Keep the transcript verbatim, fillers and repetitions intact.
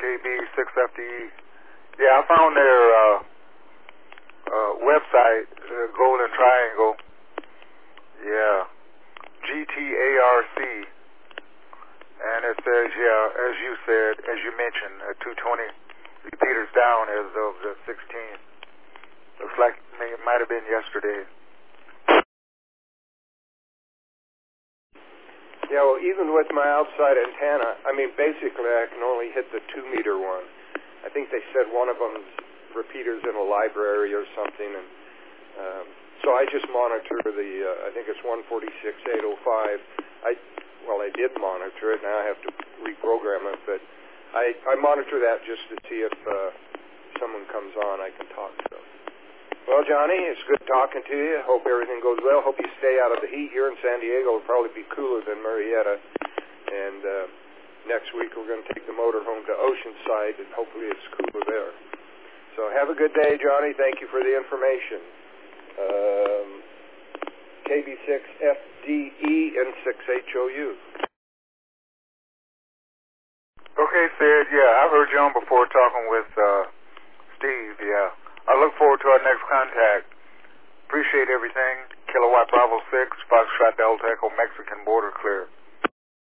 K B six F D E. Yeah, I found their uh, uh, website, uh, Golden Triangle. Yeah, G T A R C. And it says, yeah, as you said, as you mentioned, uh, two twenty repeaters down as of the sixteenth. Looks like it might have been yesterday. Yeah, well, even with my outside antenna, I mean, basically I can only hit the two-meter one. I think they said one of them's repeaters in a library or something, and um, so I just monitor the, uh, I think it's one forty-six eight oh five. I, well, I did monitor it, now I have to reprogram it, but I, I monitor that just to see if uh, someone comes on, I can talk to them. Well, Johnny, it's good talking to you. Hope everything goes well. Hope you stay out of the heat here in San Diego. It'll probably be cooler than Murrieta. And uh, next week we're going to take the motor home to Oceanside, and hopefully it's cooler there. So have a good day, Johnny. Thank you for the information. Um, K B six F D E and six H O U. Okay, Sid. Yeah, I've heard you on before talking with uh, Steve. Yeah. I look forward to our next contact. Appreciate everything. Kilowatt Bravo six, Foxtrot Delta Echo, Mexican border clear.